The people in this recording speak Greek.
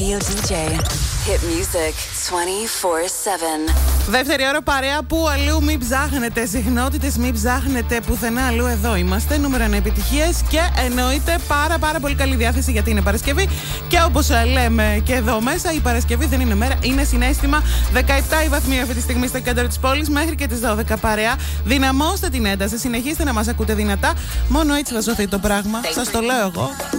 radio DJ. Hit music 24/7. Δεύτερη ώρα παρέα που αλλού μην ψάχνετε. Συχνότητες μην ψάχνετε πουθενά αλλού. Εδώ είμαστε. Νούμερο 1 επιτυχίες και εννοείται πάρα πολύ καλή διάθεση γιατί είναι Παρασκευή. Και όπως λέμε και εδώ μέσα, η Παρασκευή δεν είναι μέρα, είναι συναίσθημα. 17 η βαθμοί αυτή τη στιγμή στο κέντρο της πόλης μέχρι και τις 12 παρέα. Δυναμώστε την ένταση, συνεχίστε να μας ακούτε δυνατά. Μόνο έτσι θα σωθεί το πράγμα. Σας το λέω εγώ.